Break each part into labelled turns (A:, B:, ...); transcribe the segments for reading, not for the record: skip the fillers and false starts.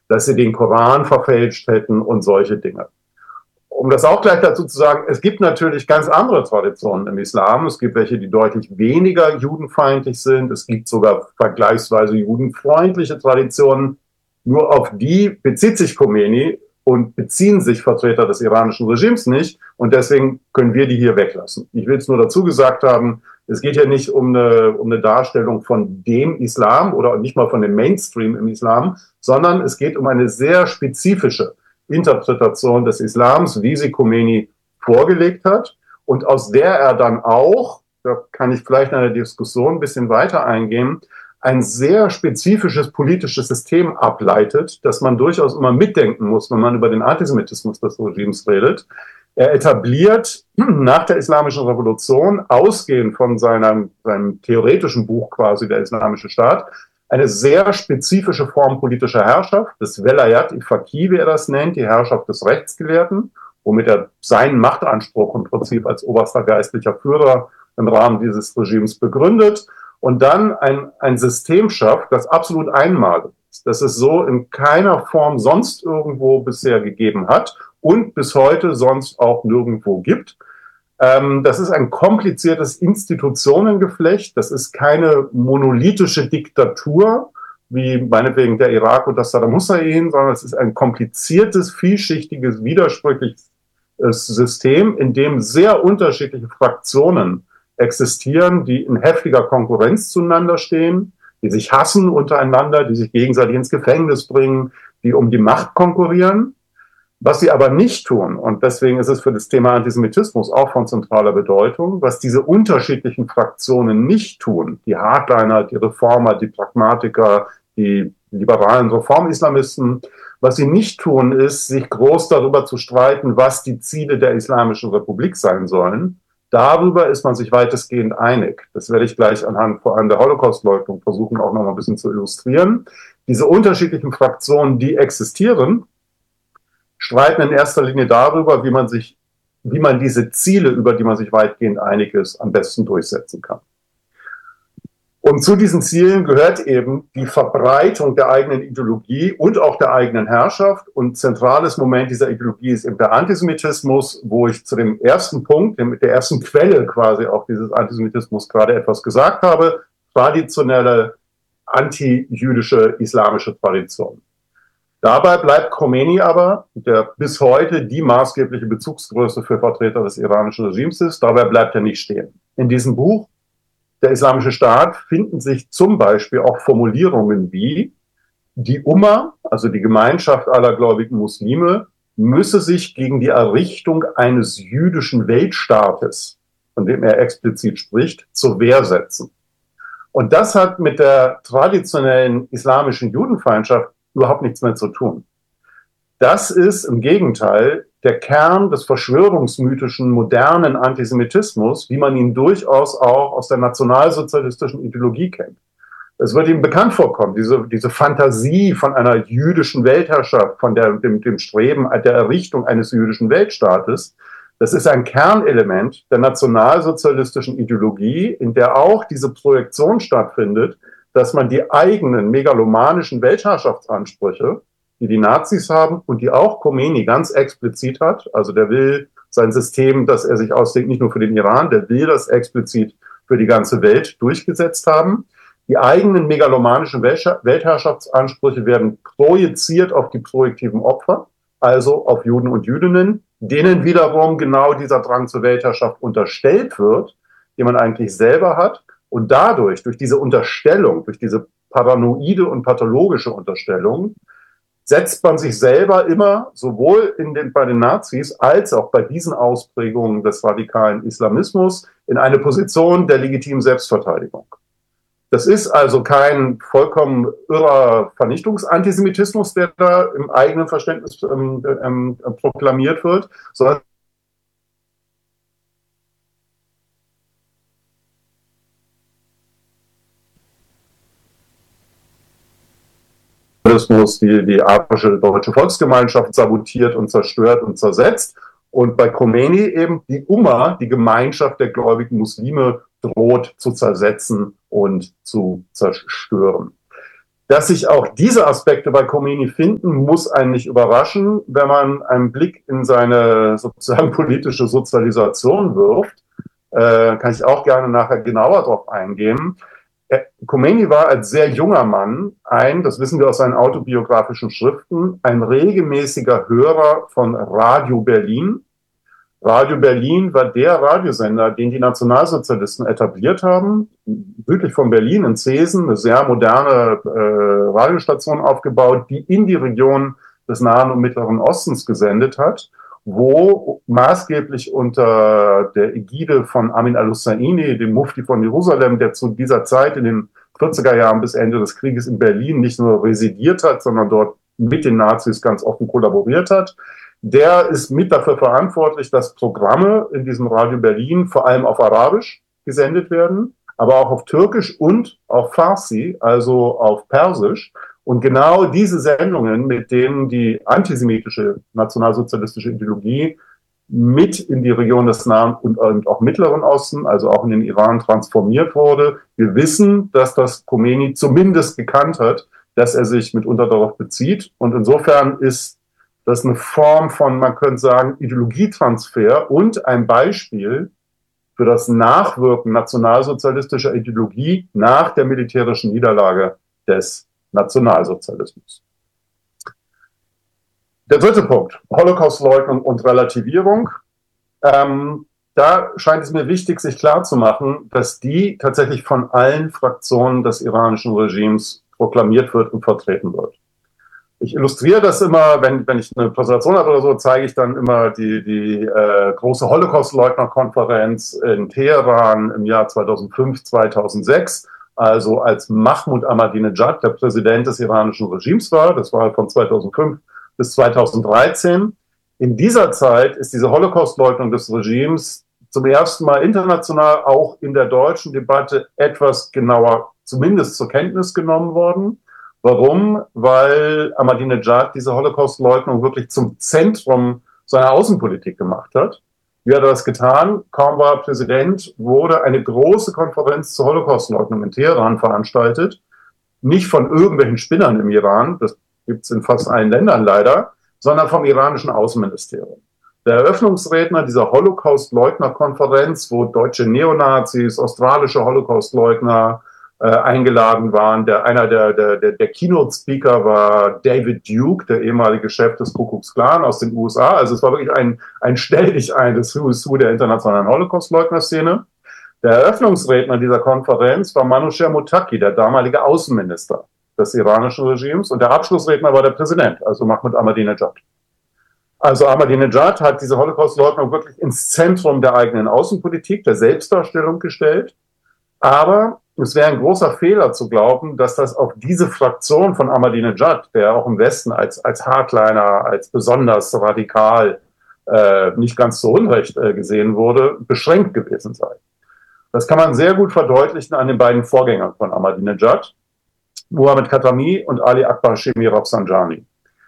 A: dass sie den Koran verfälscht hätten und solche Dinge. Um das auch gleich dazu zu sagen, es gibt natürlich ganz andere Traditionen im Islam. Es gibt welche, die deutlich weniger judenfeindlich sind. Es gibt sogar vergleichsweise judenfreundliche Traditionen. Nur auf die bezieht sich Khomeini und beziehen sich Vertreter des iranischen Regimes nicht. Und deswegen können wir die hier weglassen. Ich will es nur dazu gesagt haben, es geht ja nicht um eine Darstellung von dem Islam oder nicht mal von dem Mainstream im Islam, sondern es geht um eine sehr spezifische Interpretation des Islams, wie sie Khomeini vorgelegt hat und aus der er dann auch, da kann ich vielleicht in der Diskussion ein bisschen weiter eingehen, ein sehr spezifisches politisches System ableitet, das man durchaus immer mitdenken muss, wenn man über den Antisemitismus des Regimes redet. Er etabliert nach der Islamischen Revolution, ausgehend von seinem theoretischen Buch quasi, der Islamische Staat, eine sehr spezifische Form politischer Herrschaft, das Velayat-i-Faqih, wie er das nennt, die Herrschaft des Rechtsgelehrten, womit er seinen Machtanspruch im Prinzip als oberster geistlicher Führer im Rahmen dieses Regimes begründet und dann ein System schafft, das absolut einmalig ist, das es so in keiner Form sonst irgendwo bisher gegeben hat und bis heute sonst auch nirgendwo gibt. Das ist ein kompliziertes Institutionengeflecht. Das ist keine monolithische Diktatur, wie meinetwegen der Irak und das Saddam Hussein, sondern es ist ein kompliziertes, vielschichtiges, widersprüchliches System, in dem sehr unterschiedliche Fraktionen existieren, die in heftiger Konkurrenz zueinander stehen, die sich hassen untereinander, die sich gegenseitig ins Gefängnis bringen, die um die Macht konkurrieren. Was sie aber nicht tun, und deswegen ist es für das Thema Antisemitismus auch von zentraler Bedeutung, was diese unterschiedlichen Fraktionen nicht tun, die Hardliner, die Reformer, die Pragmatiker, die liberalen Reformislamisten, was sie nicht tun, ist, sich groß darüber zu streiten, was die Ziele der Islamischen Republik sein sollen. Darüber ist man sich weitestgehend einig. Das werde ich gleich anhand vor allem der Holocaustleugnung versuchen, auch noch mal ein bisschen zu illustrieren. Diese unterschiedlichen Fraktionen, die existieren, streiten in erster Linie darüber, wie man diese Ziele, über die man sich weitgehend einig ist, am besten durchsetzen kann. Und zu diesen Zielen gehört eben die Verbreitung der eigenen Ideologie und auch der eigenen Herrschaft. Und zentrales Moment dieser Ideologie ist eben der Antisemitismus, wo ich zu dem ersten Punkt, der ersten Quelle quasi auch dieses Antisemitismus gerade etwas gesagt habe, traditionelle antijüdische islamische Tradition. Dabei bleibt Khomeini aber, der bis heute die maßgebliche Bezugsgröße für Vertreter des iranischen Regimes ist, dabei bleibt er nicht stehen. In diesem Buch, der Islamische Staat, finden sich zum Beispiel auch Formulierungen wie: Die Umma, also die Gemeinschaft aller gläubigen Muslime, müsse sich gegen die Errichtung eines jüdischen Weltstaates, von dem er explizit spricht, zur Wehr setzen. Und das hat mit der traditionellen islamischen Judenfeindschaft überhaupt nichts mehr zu tun. Das ist im Gegenteil der Kern des verschwörungsmythischen modernen Antisemitismus, wie man ihn durchaus auch aus der nationalsozialistischen Ideologie kennt. Es wird ihm bekannt vorkommen, diese Fantasie von einer jüdischen Weltherrschaft, von dem Streben der Errichtung eines jüdischen Weltstaates. Das ist ein Kernelement der nationalsozialistischen Ideologie, in der auch diese Projektion stattfindet, dass man die eigenen megalomanischen Weltherrschaftsansprüche, die die Nazis haben und die auch Khomeini ganz explizit hat, also der will sein System, das er sich ausdenkt, nicht nur für den Iran, der will das explizit für die ganze Welt durchgesetzt haben. Die eigenen megalomanischen Weltherrschaftsansprüche werden projiziert auf die projektiven Opfer, also auf Juden und Jüdinnen, denen wiederum genau dieser Drang zur Weltherrschaft unterstellt wird, den man eigentlich selber hat. Und dadurch, durch diese Unterstellung, durch diese paranoide und pathologische Unterstellung, setzt man sich selber immer, sowohl bei den Nazis als auch bei diesen Ausprägungen des radikalen Islamismus, in eine Position der legitimen Selbstverteidigung. Das ist also kein vollkommen irrer Vernichtungsantisemitismus, der da im eigenen Verständnis proklamiert wird, sondern die arabische deutsche Volksgemeinschaft sabotiert und zerstört und zersetzt. Und bei Khomeini eben die Umma, die Gemeinschaft der gläubigen Muslime, droht zu zersetzen und zu zerstören. Dass sich auch diese Aspekte bei Khomeini finden, muss einen nicht überraschen, wenn man einen Blick in seine sozusagen politische Sozialisation wirft. Kann ich auch gerne nachher genauer darauf eingehen. Khomeini war als sehr junger Mann das wissen wir aus seinen autobiografischen Schriften, ein regelmäßiger Hörer von Radio Berlin. Radio Berlin war der Radiosender, den die Nationalsozialisten etabliert haben, südlich von Berlin in Zeesen, eine sehr moderne Radiostation aufgebaut, die in die Region des Nahen und Mittleren Ostens gesendet hat, wo maßgeblich unter der Ägide von Amin al-Husseini, dem Mufti von Jerusalem, der zu dieser Zeit in den 40er Jahren bis Ende des Krieges in Berlin nicht nur residiert hat, sondern dort mit den Nazis ganz offen kollaboriert hat. Der ist mit dafür verantwortlich, dass Programme in diesem Radio Berlin vor allem auf Arabisch gesendet werden, aber auch auf Türkisch und auf Farsi, also auf Persisch. Und genau diese Sendungen, mit denen die antisemitische nationalsozialistische Ideologie mit in die Region des Nahen und auch Mittleren Osten, also auch in den Iran, transformiert wurde. Wir wissen, dass das Khomeini zumindest gekannt hat, dass er sich mitunter darauf bezieht. Und insofern ist das ist eine Form von, man könnte sagen, Ideologietransfer und ein Beispiel für das Nachwirken nationalsozialistischer Ideologie nach der militärischen Niederlage des Nationalsozialismus. Der dritte Punkt, Holocaustleugnung und Relativierung. Da scheint es mir wichtig, sich klarzumachen, dass die tatsächlich von allen Fraktionen des iranischen Regimes proklamiert wird und vertreten wird. Ich illustriere das immer, wenn ich eine Präsentation habe oder so, zeige ich dann immer die große Holocaustleugner-Konferenz in Teheran im Jahr 2005, 2006, also als Mahmoud Ahmadinejad der Präsident des iranischen Regimes war. Das war von 2005 bis 2013. In dieser Zeit ist diese Holocaustleugnung des Regimes zum ersten Mal international auch in der deutschen Debatte etwas genauer zumindest zur Kenntnis genommen worden. Warum? Weil Ahmadinejad diese Holocaustleugnung wirklich zum Zentrum seiner Außenpolitik gemacht hat. Wie hat er das getan? Kaum war er Präsident, wurde eine große Konferenz zur Holocaustleugnung in Teheran veranstaltet. Nicht von irgendwelchen Spinnern im Iran, das gibt es in fast allen Ländern leider, sondern vom iranischen Außenministerium. Der Eröffnungsredner dieser Holocaustleugner-Konferenz, wo deutsche Neonazis, australische Holocaustleugner eingeladen waren. Einer der Keynote-Speaker war David Duke, der ehemalige Chef des Ku Klux Klan aus den USA. Also es war wirklich ein Stelldichein des Who is Who der internationalen Holocaust-Leugner-Szene. Der Eröffnungsredner dieser Konferenz war Manouchehr Mottaki, der damalige Außenminister des iranischen Regimes. Und der Abschlussredner war der Präsident, also Mahmoud Ahmadinejad. Also Ahmadinejad hat diese Holocaust-Leugnung wirklich ins Zentrum der eigenen Außenpolitik, der Selbstdarstellung gestellt. Aber es wäre ein großer Fehler zu glauben, dass das auf diese Fraktion von Ahmadinejad, der auch im Westen als Hardliner, als besonders radikal, nicht ganz zu Unrecht gesehen wurde, beschränkt gewesen sei. Das kann man sehr gut verdeutlichen an den beiden Vorgängern von Ahmadinejad, Mohammad Khatami und Ali Akbar Shemi Rafsanjani.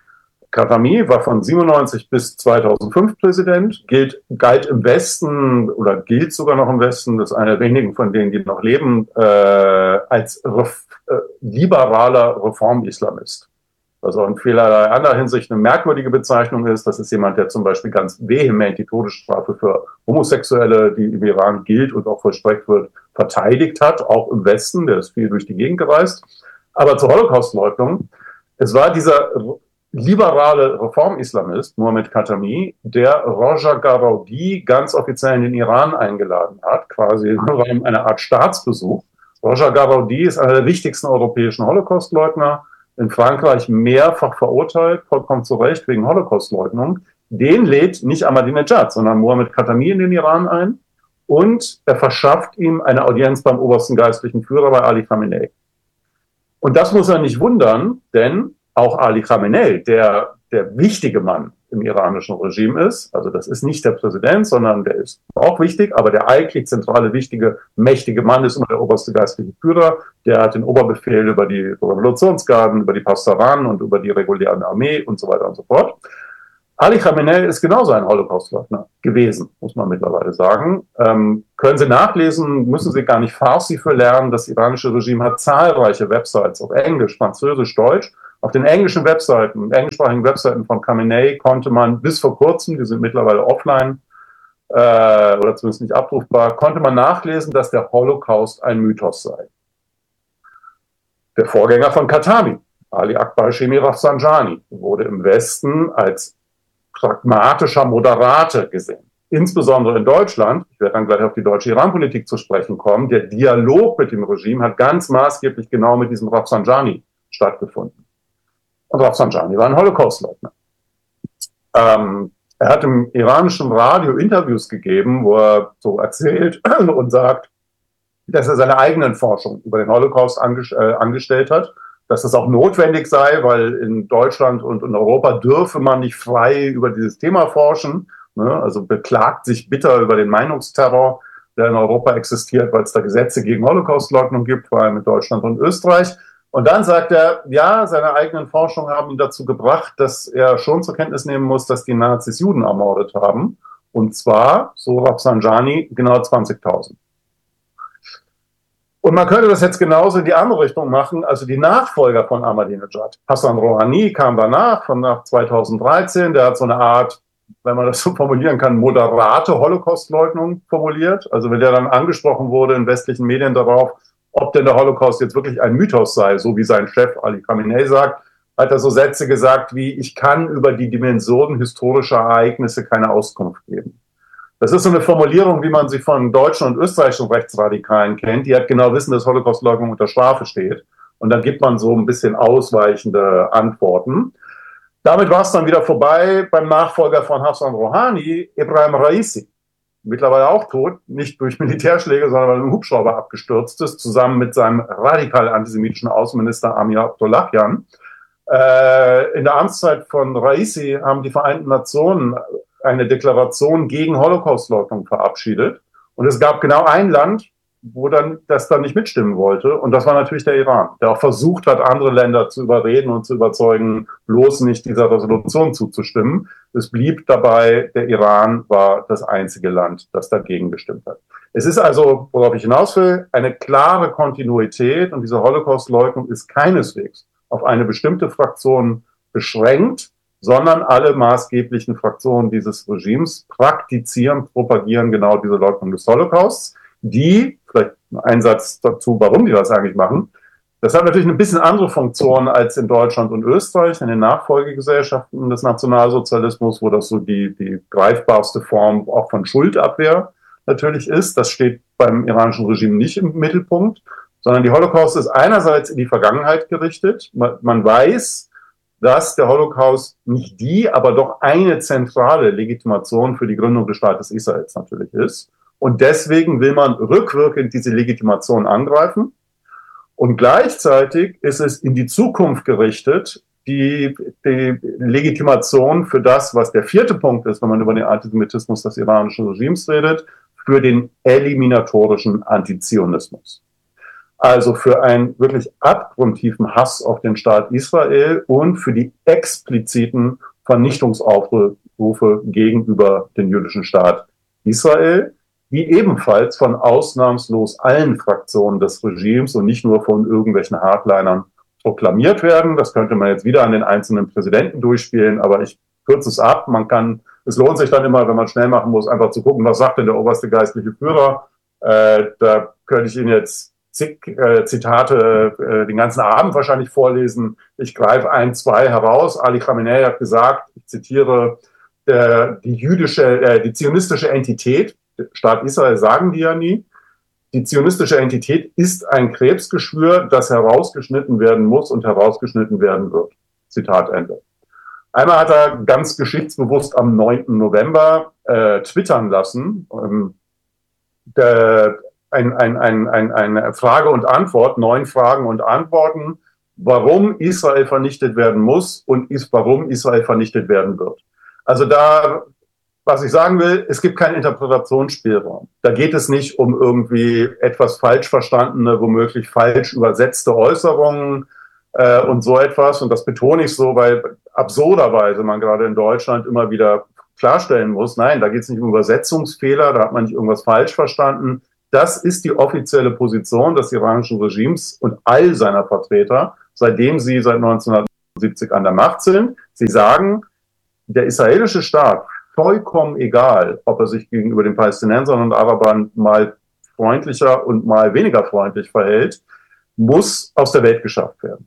A: Khatami war von 97 bis 2005 Präsident, galt im Westen oder gilt sogar noch im Westen, das ist einer der wenigen von denen, die noch leben, als liberaler Reformislamist. Was auch in vielerlei anderer Hinsicht eine merkwürdige Bezeichnung ist. Das ist jemand, der zum Beispiel ganz vehement die Todesstrafe für Homosexuelle, die im Iran gilt und auch vollstreckt wird, verteidigt hat, auch im Westen, der ist viel durch die Gegend gereist. Aber zur Holocaustleugnung, es war dieser liberale Reformislamist, Mohammad Khatami, der Roja Garaudi ganz offiziell in den Iran eingeladen hat, quasi im Rahmen einer Art Staatsbesuch. Roja Garaudi ist einer der wichtigsten europäischen Holocaustleugner, in Frankreich mehrfach verurteilt, vollkommen zu Recht wegen Holocaustleugnung. Den lädt nicht Ahmadinejad, sondern Mohammad Khatami in den Iran ein und er verschafft ihm eine Audienz beim obersten geistlichen Führer bei Ali Khamenei. Und das muss er nicht wundern, denn auch Ali Khamenei, der wichtige Mann im iranischen Regime ist, also das ist nicht der Präsident, sondern der ist auch wichtig, aber der eigentlich zentrale, wichtige, mächtige Mann ist immer der oberste geistliche Führer, der hat den Oberbefehl über die Revolutionsgarden, über die Pastaranen und über die reguläre Armee und so weiter und so fort. Ali Khamenei ist genauso ein Holocaustleugner gewesen, muss man mittlerweile sagen. Können Sie nachlesen, müssen Sie gar nicht Farsi für lernen. Das iranische Regime hat zahlreiche Websites auf Englisch, Französisch, Deutsch. Auf den englischen Webseiten, englischsprachigen Webseiten von Khamenei konnte man bis vor kurzem, die sind mittlerweile offline oder zumindest nicht abrufbar, konnte man nachlesen, dass der Holocaust ein Mythos sei. Der Vorgänger von Khatami, Ali Akbar Hashemi Rafsanjani, wurde im Westen als pragmatischer Moderate gesehen. Insbesondere in Deutschland, ich werde dann gleich auf die deutsche Iran-Politik zu sprechen kommen, der Dialog mit dem Regime hat ganz maßgeblich genau mit diesem Rafsanjani stattgefunden. Und Rafsanjani war ein Holocaustleugner. Er hat im iranischen Radio Interviews gegeben, wo er so erzählt und sagt, dass er seine eigenen Forschungen über den Holocaust angestellt hat, dass das auch notwendig sei, weil in Deutschland und in Europa dürfe man nicht frei über dieses Thema forschen. Ne? Also beklagt sich bitter über den Meinungsterror, der in Europa existiert, weil es da Gesetze gegen Holocaustleugnung gibt, vor allem in Deutschland und Österreich. Und dann sagt er, ja, seine eigenen Forschungen haben ihn dazu gebracht, dass er schon zur Kenntnis nehmen muss, dass die Nazis Juden ermordet haben. Und zwar, so Rafsanjani, genau 20.000. Und man könnte das jetzt genauso in die andere Richtung machen, also die Nachfolger von Ahmadinejad. Hassan Rouhani kam danach, von nach 2013, der hat so eine Art, wenn man das so formulieren kann, moderate Holocaustleugnung formuliert. Also wenn der dann angesprochen wurde in westlichen Medien darauf, ob denn der Holocaust jetzt wirklich ein Mythos sei, so wie sein Chef Ali Khamenei sagt, hat er so Sätze gesagt wie, ich kann über die Dimensionen historischer Ereignisse keine Auskunft geben. Das ist so eine Formulierung, wie man sie von deutschen und österreichischen Rechtsradikalen kennt, die halt genau wissen, dass Holocaustleugnung unter Strafe steht. Und dann gibt man so ein bisschen ausweichende Antworten. Damit war es dann wieder vorbei beim Nachfolger von Hassan Rouhani, Ebrahim Raisi. Mittlerweile auch tot, nicht durch Militärschläge, sondern weil ein Hubschrauber abgestürzt ist, zusammen mit seinem radikal antisemitischen Außenminister Amir Abdollahian. In der Amtszeit von Raisi haben die Vereinten Nationen eine Deklaration gegen Holocaustleugnung verabschiedet. Und es gab genau ein Land, wo dann das dann nicht mitstimmen wollte. Und das war natürlich der Iran, der auch versucht hat, andere Länder zu überreden und zu überzeugen, bloß nicht dieser Resolution zuzustimmen. Es blieb dabei, der Iran war das einzige Land, das dagegen gestimmt hat. Es ist also, worauf ich hinaus will, eine klare Kontinuität. Und diese Holocaustleugnung ist keineswegs auf eine bestimmte Fraktion beschränkt, sondern alle maßgeblichen Fraktionen dieses Regimes praktizieren, propagieren genau diese Leugnung des Holocausts, die, vielleicht ein Satz dazu, warum die das eigentlich machen, das hat natürlich ein bisschen andere Funktion als in Deutschland und Österreich, in den Nachfolgegesellschaften des Nationalsozialismus, wo das so die greifbarste Form auch von Schuldabwehr natürlich ist. Das steht beim iranischen Regime nicht im Mittelpunkt, sondern die Holocaust ist einerseits in die Vergangenheit gerichtet. Man weiß, dass der Holocaust nicht die, aber doch eine zentrale Legitimation für die Gründung des Staates Israels natürlich ist. Und deswegen will man rückwirkend diese Legitimation angreifen. Und gleichzeitig ist es in die Zukunft gerichtet, die Legitimation für das, was der vierte Punkt ist, wenn man über den Antisemitismus des iranischen Regimes redet, für den eliminatorischen Antizionismus. Also für einen wirklich abgrundtiefen Hass auf den Staat Israel und für die expliziten Vernichtungsaufrufe gegenüber dem jüdischen Staat Israel, die ebenfalls von ausnahmslos allen Fraktionen des Regimes und nicht nur von irgendwelchen Hardlinern proklamiert werden. Das könnte man jetzt wieder an den einzelnen Präsidenten durchspielen, aber ich kürze es ab. Es lohnt sich dann immer, wenn man schnell machen muss, einfach zu gucken, was sagt denn der oberste geistliche Führer. Da könnte ich Ihnen jetzt zig Zitate den ganzen Abend wahrscheinlich vorlesen. Ich greife ein, zwei heraus. Ali Khamenei hat gesagt, ich zitiere, die zionistische Entität, Staat Israel sagen die ja nie, die zionistische Entität ist ein Krebsgeschwür, das herausgeschnitten werden muss und herausgeschnitten werden wird. Zitat Ende. Einmal hat er ganz geschichtsbewusst am 9. November twittern lassen, eine Frage und Antwort, 9 Fragen und Antworten, warum Israel vernichtet werden muss und warum Israel vernichtet werden wird. Also da, was ich sagen will, es gibt keinen Interpretationsspielraum. Da geht es nicht um irgendwie etwas falsch verstandene, womöglich falsch übersetzte Äußerungen. und so etwas. Und das betone ich so, weil absurderweise man gerade in Deutschland immer wieder klarstellen muss, nein, da geht es nicht um Übersetzungsfehler, da hat man nicht irgendwas falsch verstanden. Das ist die offizielle Position des iranischen Regimes und all seiner Vertreter, seitdem sie seit 1970 an der Macht sind. Sie sagen, der israelische Staat, vollkommen egal, ob er sich gegenüber den Palästinensern und Arabern mal freundlicher und mal weniger freundlich verhält, muss aus der Welt geschafft werden.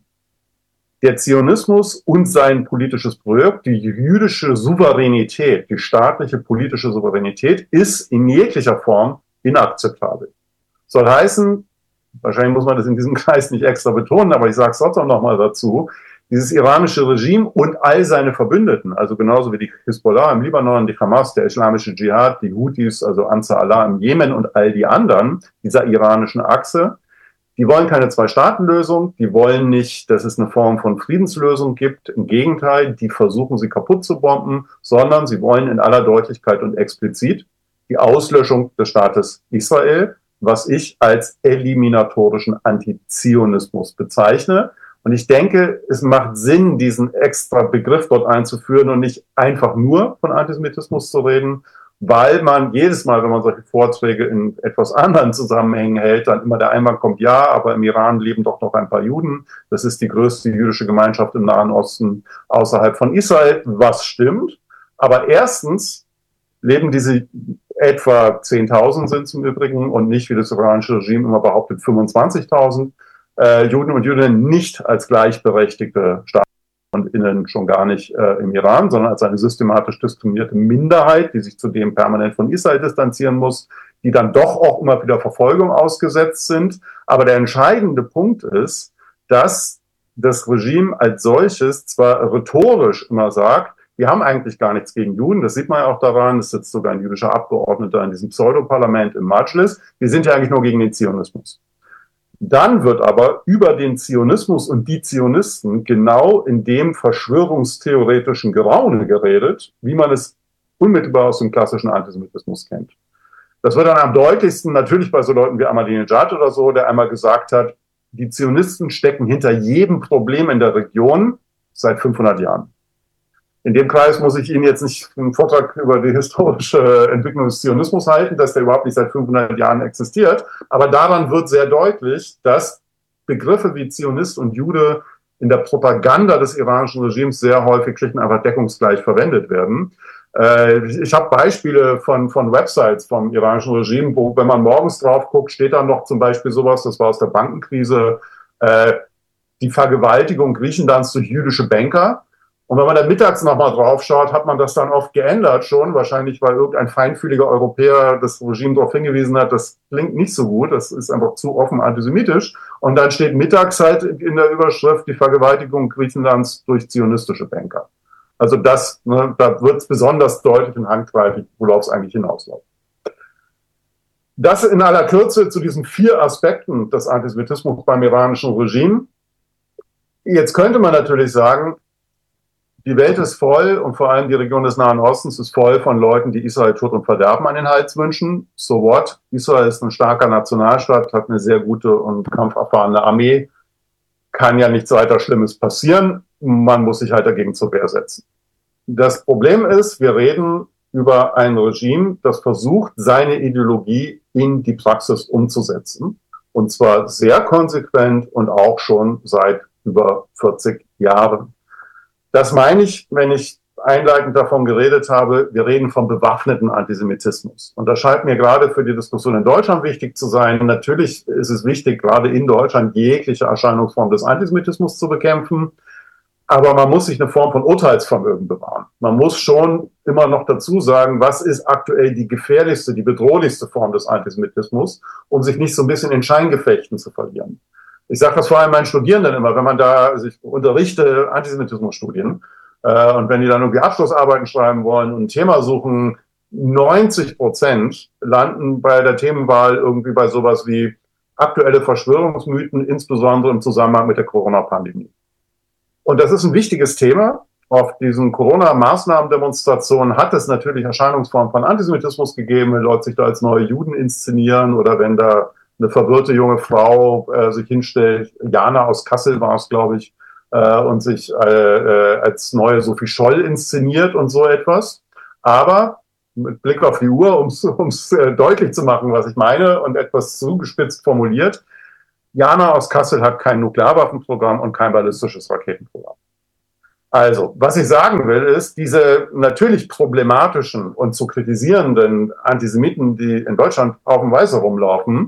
A: Der Zionismus und sein politisches Projekt, die jüdische Souveränität, die staatliche politische Souveränität, ist in jeglicher Form inakzeptabel. Soll heißen, wahrscheinlich muss man das in diesem Kreis nicht extra betonen, aber ich sage es trotzdem nochmal dazu, dieses iranische Regime und all seine Verbündeten, also genauso wie die Hisbollah im Libanon, die Hamas, der islamische Dschihad, die Houthis, also Ansar Allah im Jemen und all die anderen dieser iranischen Achse, die wollen keine Zwei-Staaten-Lösung, die wollen nicht, dass es eine Form von Friedenslösung gibt. Im Gegenteil, die versuchen, sie kaputt zu bomben, sondern sie wollen in aller Deutlichkeit und explizit die Auslöschung des Staates Israel, was ich als eliminatorischen Antizionismus bezeichne. Und ich denke, es macht Sinn, diesen extra Begriff dort einzuführen und nicht einfach nur von Antisemitismus zu reden, weil man jedes Mal, wenn man solche Vorträge in etwas anderen Zusammenhängen hält, dann immer der Einwand kommt, ja, aber im Iran leben doch noch ein paar Juden. Das ist die größte jüdische Gemeinschaft im Nahen Osten außerhalb von Israel, was stimmt. Aber erstens leben diese etwa 10.000 sind zum Übrigen und nicht, wie das iranische Regime immer behauptet, 25.000 Juden und Jüdinnen nicht als gleichberechtigte Staaten und innen schon gar nicht im Iran, sondern als eine systematisch diskriminierte Minderheit, die sich zudem permanent von Israel distanzieren muss, die dann doch auch immer wieder Verfolgung ausgesetzt sind. Aber der entscheidende Punkt ist, dass das Regime als solches zwar rhetorisch immer sagt, wir haben eigentlich gar nichts gegen Juden, das sieht man ja auch daran, es sitzt sogar ein jüdischer Abgeordneter in diesem Pseudoparlament im Majlis, wir sind ja eigentlich nur gegen den Zionismus. Dann wird aber über den Zionismus und die Zionisten genau in dem verschwörungstheoretischen Geraune geredet, wie man es unmittelbar aus dem klassischen Antisemitismus kennt. Das wird dann am deutlichsten natürlich bei so Leuten wie Ahmadinejad oder so, der einmal gesagt hat, die Zionisten stecken hinter jedem Problem in der Region seit 500 Jahren. In dem Kreis muss ich Ihnen jetzt nicht einen Vortrag über die historische Entwicklung des Zionismus halten, dass der überhaupt nicht seit 500 Jahren existiert. Aber daran wird sehr deutlich, dass Begriffe wie Zionist und Jude in der Propaganda des iranischen Regimes sehr häufig schlicht und einfach deckungsgleich verwendet werden. Ich habe Beispiele von Websites vom iranischen Regime, wo, wenn man morgens drauf guckt, steht da noch zum Beispiel sowas, das war aus der Bankenkrise, die Vergewaltigung Griechenlands durch jüdische Banker. Und wenn man dann mittags nochmal drauf schaut, hat man das dann oft geändert schon, wahrscheinlich weil irgendein feinfühliger Europäer das Regime darauf hingewiesen hat, das klingt nicht so gut, das ist einfach zu offen antisemitisch. Und dann steht mittags halt in der Überschrift die Vergewaltigung Griechenlands durch zionistische Banker. Also das, ne, da wird es besonders deutlich und handgreiflich, worauf es eigentlich hinausläuft. Das in aller Kürze zu diesen 4 Aspekten des Antisemitismus beim iranischen Regime. Jetzt könnte man natürlich sagen, die Welt ist voll und vor allem die Region des Nahen Ostens ist voll von Leuten, die Israel Tod und Verderben an den Hals wünschen. So what? Israel ist ein starker Nationalstaat, hat eine sehr gute und kampferfahrene Armee. Kann ja nichts weiter Schlimmes passieren. Man muss sich halt dagegen zur Wehr setzen. Das Problem ist, wir reden über ein Regime, das versucht, seine Ideologie in die Praxis umzusetzen. Und zwar sehr konsequent und auch schon seit über 40 Jahren. Das meine ich, wenn ich einleitend davon geredet habe, wir reden vom bewaffneten Antisemitismus. Und das scheint mir gerade für die Diskussion in Deutschland wichtig zu sein. Natürlich ist es wichtig, gerade in Deutschland jegliche Erscheinungsform des Antisemitismus zu bekämpfen. Aber man muss sich eine Form von Urteilsvermögen bewahren. Man muss schon immer noch dazu sagen, was ist aktuell die gefährlichste, die bedrohlichste Form des Antisemitismus, um sich nicht so ein bisschen in Scheingefechten zu verlieren. Ich sage das vor allem meinen Studierenden immer, wenn man da, also ich unterrichte Antisemitismusstudien, und wenn die dann irgendwie Abschlussarbeiten schreiben wollen und ein Thema suchen, 90% landen bei der Themenwahl irgendwie bei sowas wie aktuelle Verschwörungsmythen, insbesondere im Zusammenhang mit der Corona-Pandemie. Und das ist ein wichtiges Thema. Auf diesen Corona-Maßnahmen-Demonstrationen hat es natürlich Erscheinungsformen von Antisemitismus gegeben, wenn Leute sich da als neue Juden inszenieren oder wenn da eine verwirrte junge Frau sich hinstellt, Jana aus Kassel war es, glaube ich, und sich als neue Sophie Scholl inszeniert und so etwas. Aber mit Blick auf die Uhr, um es deutlich zu machen, was ich meine und etwas zugespitzt formuliert, Jana aus Kassel hat kein Nuklearwaffenprogramm und kein ballistisches Raketenprogramm. Also, was ich sagen will, ist, diese natürlich problematischen und zu kritisierenden Antisemiten, die in Deutschland haufenweise rumlaufen,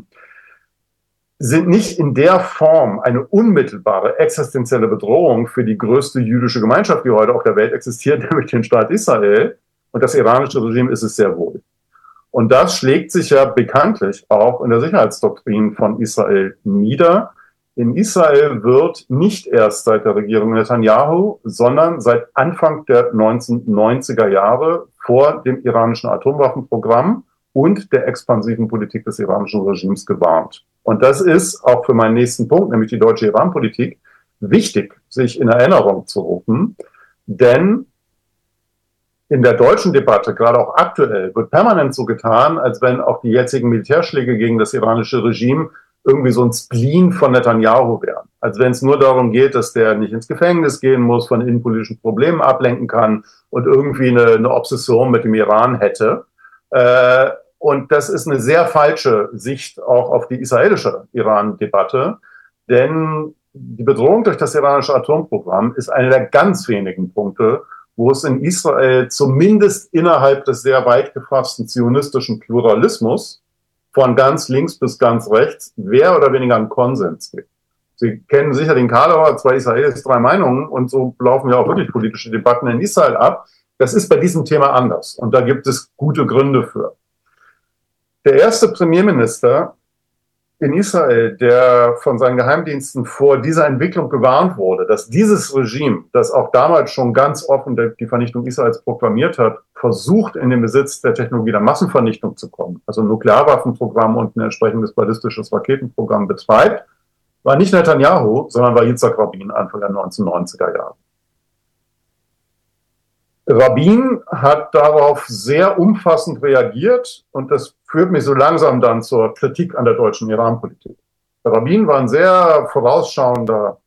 A: sind nicht in der Form eine unmittelbare existenzielle Bedrohung für die größte jüdische Gemeinschaft, die heute auf der Welt existiert, nämlich den Staat Israel. Und das iranische Regime ist es sehr wohl. Und das schlägt sich ja bekanntlich auch in der Sicherheitsdoktrin von Israel nieder. In Israel wird nicht erst seit der Regierung Netanyahu, sondern seit Anfang der 1990er Jahre vor dem iranischen Atomwaffenprogramm und der expansiven Politik des iranischen Regimes gewarnt. Und das ist auch für meinen nächsten Punkt, nämlich die deutsche Iran-Politik, wichtig, sich in Erinnerung zu rufen. Denn in der deutschen Debatte, gerade auch aktuell, wird permanent so getan, als wenn auch die jetzigen Militärschläge gegen das iranische Regime irgendwie so ein Spleen von Netanyahu wären. Als wenn es nur darum geht, dass der nicht ins Gefängnis gehen muss, von innenpolitischen Problemen ablenken kann und irgendwie eine Obsession mit dem Iran hätte. Und das ist eine sehr falsche Sicht auch auf die israelische Iran-Debatte, denn die Bedrohung durch das iranische Atomprogramm ist einer der ganz wenigen Punkte, wo es in Israel zumindest innerhalb des sehr weit gefassten zionistischen Pluralismus von ganz links bis ganz rechts mehr oder weniger einen Konsens gibt. Sie kennen sicher den Karlauer, 2 Israelis, 3 Meinungen, und so laufen ja auch wirklich politische Debatten in Israel ab. Das ist bei diesem Thema anders und da gibt es gute Gründe für. Der erste Premierminister in Israel, der von seinen Geheimdiensten vor dieser Entwicklung gewarnt wurde, dass dieses Regime, das auch damals schon ganz offen die Vernichtung Israels proklamiert hat, versucht, in den Besitz der Technologie der Massenvernichtung zu kommen, also ein Nuklearwaffenprogramm und ein entsprechendes ballistisches Raketenprogramm betreibt, war nicht Netanyahu, sondern war Yitzhak Rabin Anfang der 1990er Jahre. Rabin hat darauf sehr umfassend reagiert und das führt mich so langsam dann zur Kritik an der deutschen Iran-Politik. Rabin war ein sehr vorausschauender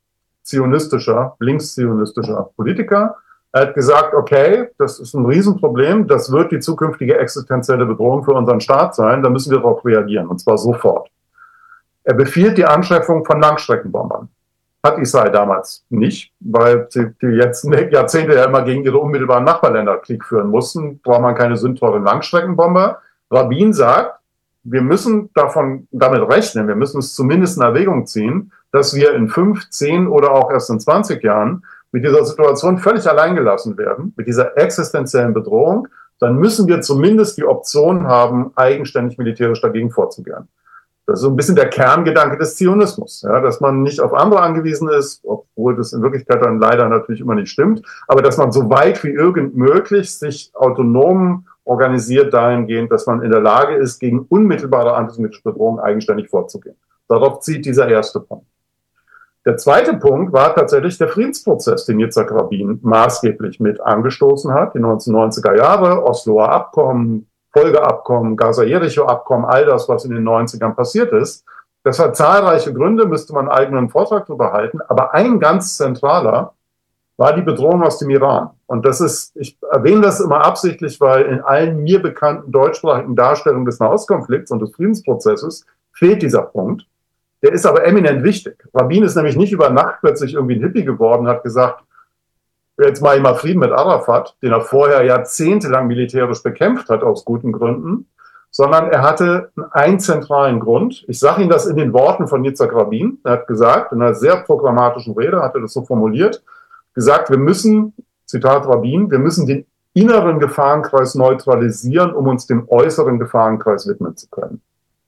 A: linkszionistischer Politiker. Er hat gesagt, okay, das ist ein Riesenproblem, das wird die zukünftige existenzielle Bedrohung für unseren Staat sein, da müssen wir darauf reagieren, und zwar sofort. Er befiehlt die Anschaffung von Langstreckenbombern. Hat Israel damals nicht, weil sie die letzten Jahrzehnte ja immer gegen ihre unmittelbaren Nachbarländer Krieg führen mussten, braucht man keine sündteuren Langstreckenbomber. Rabin sagt, wir müssen damit rechnen, wir müssen es zumindest in Erwägung ziehen, dass wir in 5, 10 oder auch erst in 20 Jahren mit dieser Situation völlig alleingelassen werden, mit dieser existenziellen Bedrohung. Dann müssen wir zumindest die Option haben, eigenständig militärisch dagegen vorzugehen. Das ist so ein bisschen der Kerngedanke des Zionismus, ja, dass man nicht auf andere angewiesen ist, obwohl das in Wirklichkeit dann leider natürlich immer nicht stimmt, aber dass man so weit wie irgend möglich sich autonom organisiert dahingehend, dass man in der Lage ist, gegen unmittelbare antisemitische Bedrohungen eigenständig vorzugehen. Darauf zieht dieser erste Punkt. Der zweite Punkt war tatsächlich der Friedensprozess, den Yitzhak Rabin maßgeblich mit angestoßen hat, die 1990er Jahre, Osloer Abkommen, Folgeabkommen, Gaza-Jericho-Abkommen, all das, was in den 90ern passiert ist. Das hat zahlreiche Gründe, müsste man einen eigenen Vortrag darüber halten. Aber ein ganz zentraler war die Bedrohung aus dem Iran. Und das ist, ich erwähne das immer absichtlich, weil in allen mir bekannten deutschsprachigen Darstellungen des Nahostkonflikts und des Friedensprozesses fehlt dieser Punkt. Der ist aber eminent wichtig. Rabin ist nämlich nicht über Nacht plötzlich irgendwie ein Hippie geworden, hat gesagt, jetzt mache ich mal Frieden mit Arafat, den er vorher jahrzehntelang militärisch bekämpft hat, aus guten Gründen, sondern er hatte einen zentralen Grund. Ich sage Ihnen das in den Worten von Yitzhak Rabin. Er hat gesagt, in einer sehr programmatischen Rede, hat er das so formuliert, gesagt, wir müssen, Zitat Rabin, wir müssen den inneren Gefahrenkreis neutralisieren, um uns dem äußeren Gefahrenkreis widmen zu können.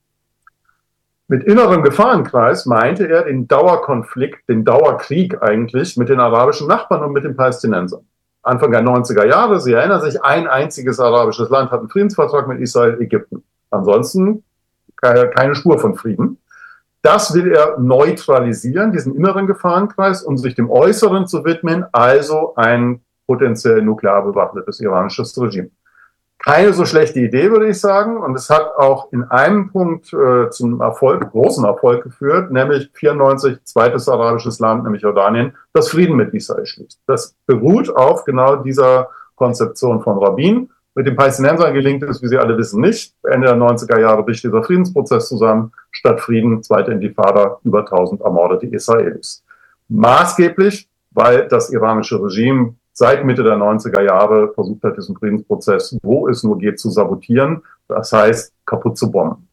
A: Mit innerem Gefahrenkreis meinte er den Dauerkonflikt, den Dauerkrieg eigentlich mit den arabischen Nachbarn und mit den Palästinensern. Anfang der 90er Jahre, Sie erinnern sich, ein einziges arabisches Land hat einen Friedensvertrag mit Israel, Ägypten. Ansonsten keine Spur von Frieden. Das will er neutralisieren, diesen inneren Gefahrenkreis, um sich dem Äußeren zu widmen, also ein potenziell nuklear bewaffnetes iranisches Regime. Keine so schlechte Idee, würde ich sagen. Und es hat auch in einem Punkt zum Erfolg, großen Erfolg geführt, nämlich 94, zweites arabisches Land, nämlich Jordanien, das Frieden mit Israel schließt. Das beruht auf genau dieser Konzeption von Rabin. Mit den Palästinensern gelingt es, wie Sie alle wissen, nicht. Ende der 90er Jahre bricht dieser Friedensprozess zusammen. Statt Frieden, zweite Intifada, über 1000 ermordete Israelis. Maßgeblich, weil das iranische Regime seit Mitte der 90er Jahre versucht hat, diesen Friedensprozess, wo es nur geht, zu sabotieren. Das heißt, kaputt zu bomben.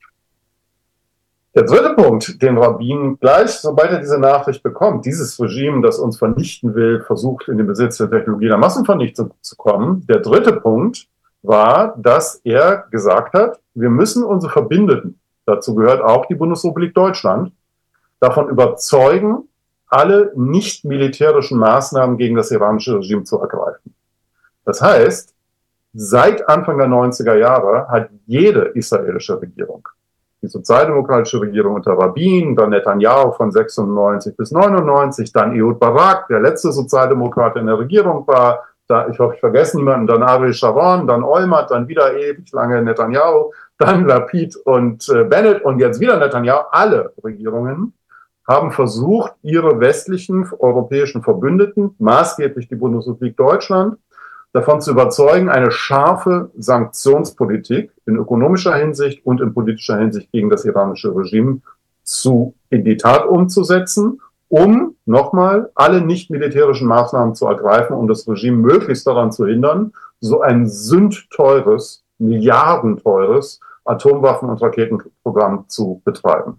A: Der dritte Punkt, den Rabin gleich, sobald er diese Nachricht bekommt, dieses Regime, das uns vernichten will, versucht, in den Besitz der Technologie der Massenvernichtung zu kommen. Der dritte Punkt war, dass er gesagt hat, wir müssen unsere Verbündeten, dazu gehört auch die Bundesrepublik Deutschland, davon überzeugen, alle nicht militärischen Maßnahmen gegen das iranische Regime zu ergreifen. Das heißt, seit Anfang der 90er Jahre hat jede israelische Regierung, die sozialdemokratische Regierung unter Rabin, dann Netanyahu von 96 bis 99, dann Ehud Barak, der letzte Sozialdemokrat in der Regierung war, da, ich hoffe, ich vergesse niemanden, dann Ariel Sharon, dann Olmert, dann wieder ewig lange Netanyahu, dann Lapid und Bennett und jetzt wieder Netanyahu. Alle Regierungen haben versucht, ihre westlichen europäischen Verbündeten, maßgeblich die Bundesrepublik Deutschland, davon zu überzeugen, eine scharfe Sanktionspolitik in ökonomischer Hinsicht und in politischer Hinsicht gegen das iranische Regime in die Tat umzusetzen, um nochmal alle nicht militärischen Maßnahmen zu ergreifen, um das Regime möglichst daran zu hindern, so ein sündteures, milliardenteures Atomwaffen- und Raketenprogramm zu betreiben.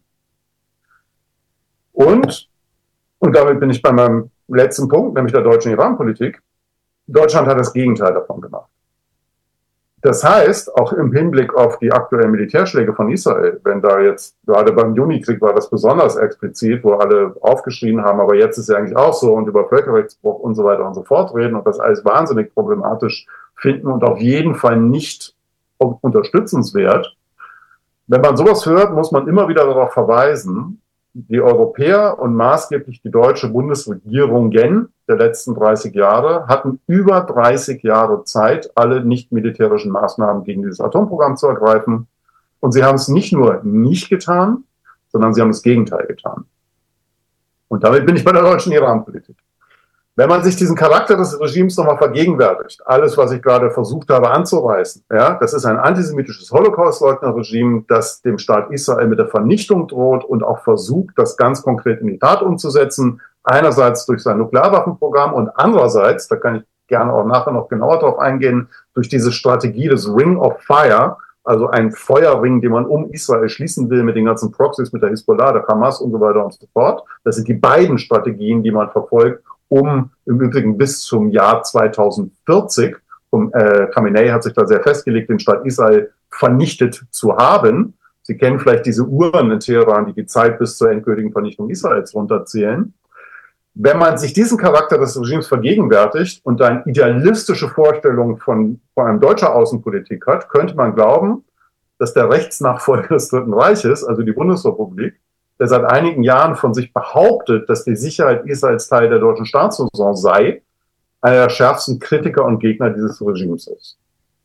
A: Und damit bin ich bei meinem letzten Punkt, nämlich der deutschen Iran-Politik. Deutschland hat das Gegenteil davon gemacht. Das heißt, auch im Hinblick auf die aktuellen Militärschläge von Israel, wenn da jetzt, gerade beim Junikrieg war das besonders explizit, wo alle aufgeschrien haben, aber jetzt ist ja eigentlich auch so und über Völkerrechtsbruch und so weiter und so fort reden und das alles wahnsinnig problematisch finden und auf jeden Fall nicht unterstützenswert. Wenn man sowas hört, muss man immer wieder darauf verweisen, die Europäer und maßgeblich die deutsche Bundesregierungen der letzten 30 Jahre hatten über 30 Jahre Zeit, alle nicht militärischen Maßnahmen gegen dieses Atomprogramm zu ergreifen. Und sie haben es nicht nur nicht getan, sondern sie haben das Gegenteil getan. Und damit bin ich bei der deutschen Iran-Politik. Wenn man sich diesen Charakter des Regimes nochmal vergegenwärtigt, alles, was ich gerade versucht habe anzureißen, ja, das ist ein antisemitisches Holocaust-Leugner-Regime, das dem Staat Israel mit der Vernichtung droht und auch versucht, das ganz konkret in die Tat umzusetzen. Einerseits durch sein Nuklearwaffenprogramm und andererseits, da kann ich gerne auch nachher noch genauer drauf eingehen, durch diese Strategie des Ring of Fire, also ein Feuerring, den man um Israel schließen will mit den ganzen Proxys, mit der Hisbollah, der Hamas und so weiter und so fort. Das sind die beiden Strategien, die man verfolgt, um im Übrigen bis zum Jahr 2040, Khamenei hat sich da sehr festgelegt, den Staat Israel vernichtet zu haben. Sie kennen vielleicht diese Uhren in Teheran, die die Zeit bis zur endgültigen Vernichtung Israels runterzählen. Wenn man sich diesen Charakter des Regimes vergegenwärtigt und eine idealistische Vorstellung von einem deutscher Außenpolitik hat, könnte man glauben, dass der Rechtsnachfolger des Dritten Reiches, also die Bundesrepublik, der seit einigen Jahren von sich behauptet, dass die Sicherheit Israels Teil der deutschen Staatsräson sei, einer der schärfsten Kritiker und Gegner dieses Regimes ist.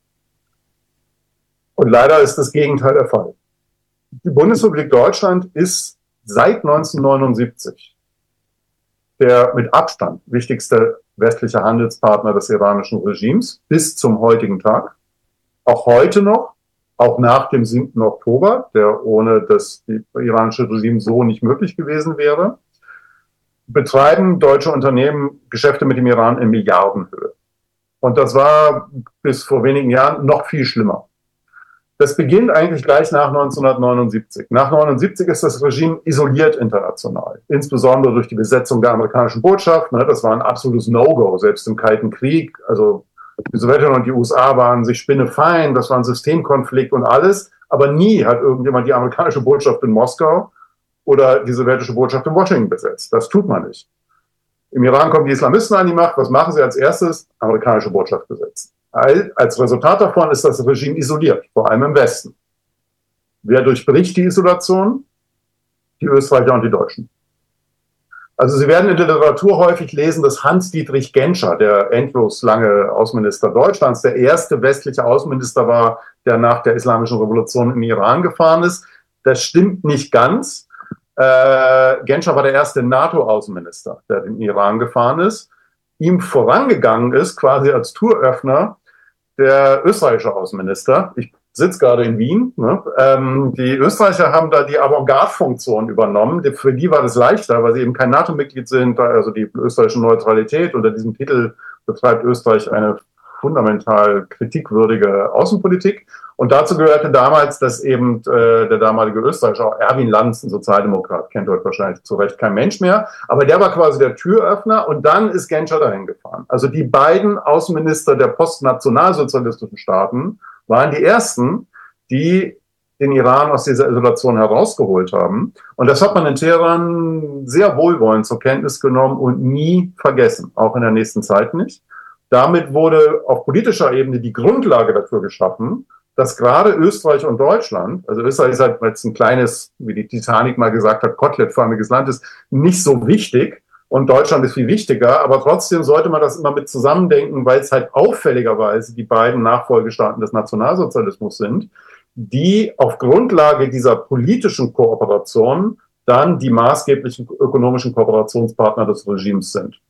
A: Und leider ist das Gegenteil der Fall. Die Bundesrepublik Deutschland ist seit 1979 der mit Abstand wichtigste westliche Handelspartner des iranischen Regimes bis zum heutigen Tag. Auch heute noch, auch nach dem 7. Oktober, der ohne das iranische Regime so nicht möglich gewesen wäre, betreiben deutsche Unternehmen Geschäfte mit dem Iran in Milliardenhöhe. Und das war bis vor wenigen Jahren noch viel schlimmer. Das beginnt eigentlich gleich nach 1979. Nach 1979 ist das Regime isoliert international, insbesondere durch die Besetzung der amerikanischen Botschaft. Das war ein absolutes No-Go, selbst im Kalten Krieg. Also die Sowjetunion und die USA waren sich spinnefein, das war ein Systemkonflikt und alles. Aber nie hat irgendjemand die amerikanische Botschaft in Moskau oder die sowjetische Botschaft in Washington besetzt. Das tut man nicht. Im Iran kommen die Islamisten an die Macht. Was machen sie als erstes? Amerikanische Botschaft besetzen. Als Resultat davon ist das Regime isoliert, vor allem im Westen. Wer durchbricht die Isolation? Die Österreicher und die Deutschen. Also Sie werden in der Literatur häufig lesen, dass Hans-Dietrich Genscher, der endlos lange Außenminister Deutschlands, der erste westliche Außenminister war, der nach der Islamischen Revolution in den Iran gefahren ist. Das stimmt nicht ganz. Genscher war der erste NATO-Außenminister, der in den Iran gefahren ist. Ihm vorangegangen ist, quasi als Touröffner, der österreichische Außenminister. Ich sitze gerade in Wien. Ne? Die Österreicher haben da die Avantgarde-Funktion übernommen. Für die war das leichter, weil sie eben kein NATO-Mitglied sind. Also die österreichische Neutralität. Unter diesem Titel betreibt Österreich eine fundamental kritikwürdige Außenpolitik. Und dazu gehörte damals, dass eben der damalige Österreicher, auch Erwin Lanz, ein Sozialdemokrat, kennt heute wahrscheinlich zu Recht kein Mensch mehr, aber der war quasi der Türöffner und dann ist Genscher dahin gefahren. Also die beiden Außenminister der postnationalsozialistischen Staaten waren die ersten, die den Iran aus dieser Isolation herausgeholt haben. Und das hat man in Teheran sehr wohlwollend zur Kenntnis genommen und nie vergessen, auch in der nächsten Zeit nicht. Damit wurde auf politischer Ebene die Grundlage dafür geschaffen, dass gerade Österreich und Deutschland, also Österreich ist halt, weil es ein kleines, wie die Titanic mal gesagt hat, kotelettförmiges Land ist, nicht so wichtig und Deutschland ist viel wichtiger, aber trotzdem sollte man das immer mit zusammendenken, weil es halt auffälligerweise die beiden Nachfolgestaaten des Nationalsozialismus sind, die auf Grundlage dieser politischen Kooperation dann die maßgeblichen ökonomischen Kooperationspartner des Regimes sind.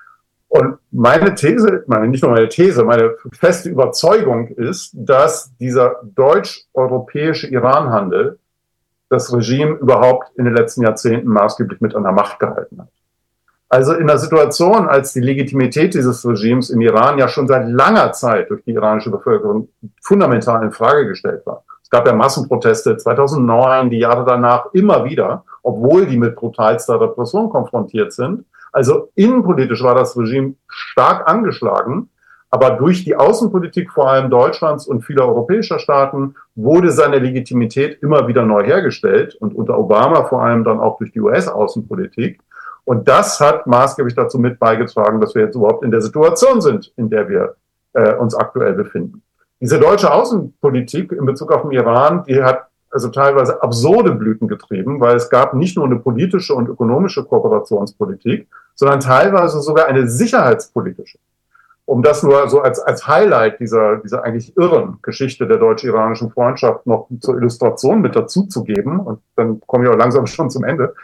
A: Und meine These, nicht nur meine These, meine feste Überzeugung ist, dass dieser deutsch-europäische Iran-Handel das Regime überhaupt in den letzten Jahrzehnten maßgeblich mit an der Macht gehalten hat. Also in der Situation, als die Legitimität dieses Regimes im Iran ja schon seit langer Zeit durch die iranische Bevölkerung fundamental in Frage gestellt war. Es gab ja Massenproteste 2009, die Jahre danach immer wieder, obwohl die mit brutalster Repression konfrontiert sind. Also innenpolitisch war das Regime stark angeschlagen, aber durch die Außenpolitik vor allem Deutschlands und vieler europäischer Staaten wurde seine Legitimität immer wieder neu hergestellt und unter Obama vor allem dann auch durch die US-Außenpolitik. Und das hat maßgeblich dazu mit beigetragen, dass wir jetzt überhaupt in der Situation sind, in der wir uns aktuell befinden. Diese deutsche Außenpolitik in Bezug auf den Iran, die hat also teilweise absurde Blüten getrieben, weil es gab nicht nur eine politische und ökonomische Kooperationspolitik, sondern teilweise sogar eine sicherheitspolitische. Um das nur so als Highlight dieser eigentlich irren Geschichte der deutsch-iranischen Freundschaft noch zur Illustration mit dazu zu geben, und dann komme ich auch langsam schon zum Ende.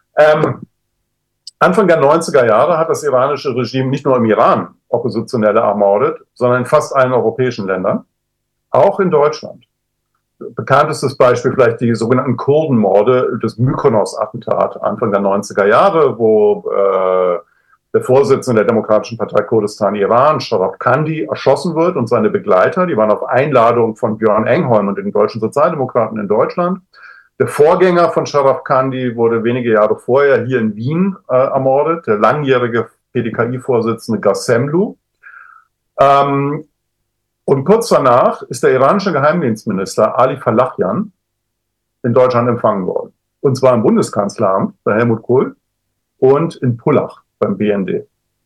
A: Anfang der 90er Jahre hat das iranische Regime nicht nur im Iran Oppositionelle ermordet, sondern in fast allen europäischen Ländern, auch in Deutschland. Bekanntestes Beispiel vielleicht die sogenannten Kurdenmorde, das Mykonos-Attentat Anfang der 90er Jahre, wo der Vorsitzende der Demokratischen Partei Kurdistan Iran, Sharaf Kandi, erschossen wird und seine Begleiter. Die waren auf Einladung von Björn Engholm und den deutschen Sozialdemokraten in Deutschland. Der Vorgänger von Sharaf Kandi wurde wenige Jahre vorher hier in Wien ermordet, der langjährige PDKI-Vorsitzende Gassemlu. Und kurz danach ist der iranische Geheimdienstminister Ali Falachian in Deutschland empfangen worden. Und zwar im Bundeskanzleramt bei Helmut Kohl und in Pullach beim BND.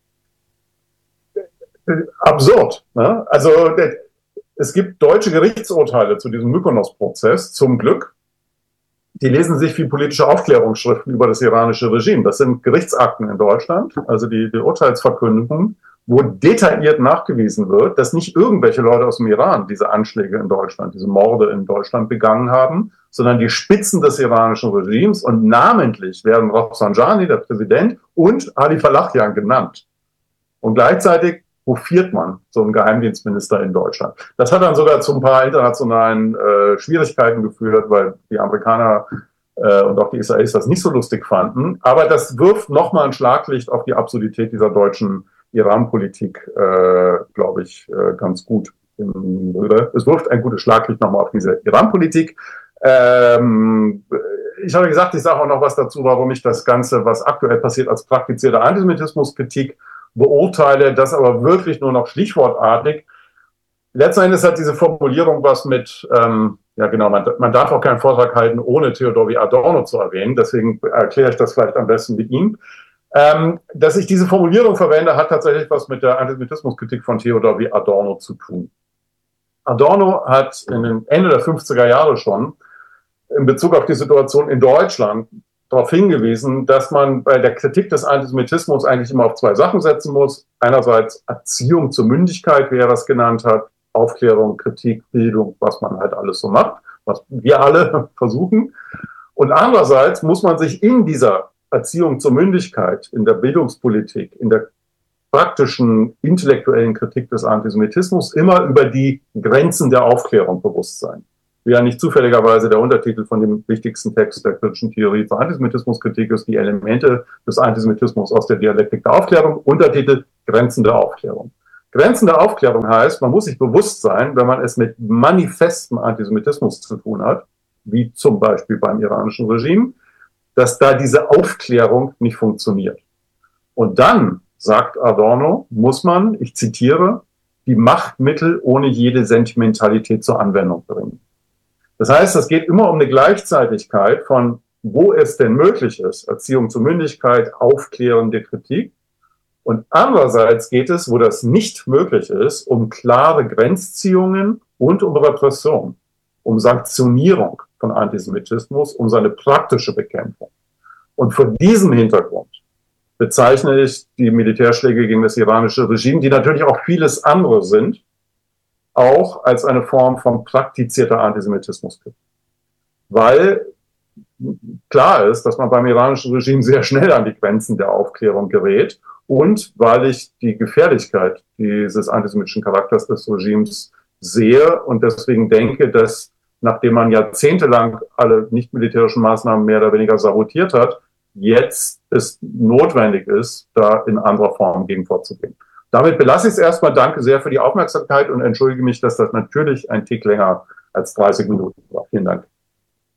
A: Absurd. Ne? Also es gibt deutsche Gerichtsurteile zu diesem Mykonos-Prozess, zum Glück. Die lesen sich wie politische Aufklärungsschriften über das iranische Regime. Das sind Gerichtsakten in Deutschland, also die Urteilsverkündungen, wo detailliert nachgewiesen wird, dass nicht irgendwelche Leute aus dem Iran diese Anschläge in Deutschland, diese Morde in Deutschland begangen haben, sondern die Spitzen des iranischen Regimes, und namentlich werden Rafsanjani, der Präsident, und Ali Falachian genannt. Und gleichzeitig hofiert man so einen Geheimdienstminister in Deutschland. Das hat dann sogar zu ein paar internationalen Schwierigkeiten geführt, weil die Amerikaner und auch die Israelis das nicht so lustig fanden. Aber das wirft nochmal ein Schlaglicht auf die Absurdität dieser deutschen Iran-Politik, glaube ich, ganz gut. Es wirft ein gutes Schlaglicht nochmal auf diese Iran-Politik. Ich habe gesagt, ich sage auch noch was dazu, warum ich das Ganze, was aktuell passiert, als praktizierte Antisemitismuskritik beurteile, das aber wirklich nur noch stichwortartig. Letzten Endes hat diese Formulierung was mit, ja genau, man darf auch keinen Vortrag halten, ohne Theodor W. Adorno zu erwähnen, deswegen erkläre ich das vielleicht am besten mit ihm. Dass ich diese Formulierung verwende, hat tatsächlich was mit der Antisemitismuskritik von Theodor W. Adorno zu tun. Adorno hat in den Ende der 50er Jahre schon in Bezug auf die Situation in Deutschland darauf hingewiesen, dass man bei der Kritik des Antisemitismus eigentlich immer auf zwei Sachen setzen muss. Einerseits Erziehung zur Mündigkeit, wie er das genannt hat, Aufklärung, Kritik, Bildung, was man halt alles so macht, was wir alle versuchen. Und andererseits muss man sich in dieser Erziehung zur Mündigkeit, in der Bildungspolitik, in der praktischen intellektuellen Kritik des Antisemitismus immer über die Grenzen der Aufklärung bewusst sein. Wie ja nicht zufälligerweise der Untertitel von dem wichtigsten Text der kritischen Theorie zur Antisemitismuskritik ist, die Elemente des Antisemitismus aus der Dialektik der Aufklärung, Untertitel Grenzen der Aufklärung. Grenzen der Aufklärung heißt, man muss sich bewusst sein, wenn man es mit manifestem Antisemitismus zu tun hat, wie zum Beispiel beim iranischen Regime, dass da diese Aufklärung nicht funktioniert. Und dann, sagt Adorno, muss man, ich zitiere, die Machtmittel ohne jede Sentimentalität zur Anwendung bringen. Das heißt, es geht immer um eine Gleichzeitigkeit von, wo es denn möglich ist, Erziehung zur Mündigkeit, aufklärende Kritik. Und andererseits geht es, wo das nicht möglich ist, um klare Grenzziehungen und um Repression, um Sanktionierung von Antisemitismus, um seine praktische Bekämpfung. Und vor diesem Hintergrund bezeichne ich die Militärschläge gegen das iranische Regime, die natürlich auch vieles andere sind, auch als eine Form von praktizierter Antisemitismus gibt. Weil klar ist, dass man beim iranischen Regime sehr schnell an die Grenzen der Aufklärung gerät und weil ich die Gefährlichkeit dieses antisemitischen Charakters des Regimes sehe und deswegen denke, dass nachdem man jahrzehntelang alle nicht-militärischen Maßnahmen mehr oder weniger sabotiert hat, jetzt es notwendig ist, da in anderer Form gegen vorzugehen. Damit belasse ich es erstmal. Danke sehr für die Aufmerksamkeit und entschuldige mich, dass das natürlich ein Tick länger als 30 Minuten war. Vielen Dank.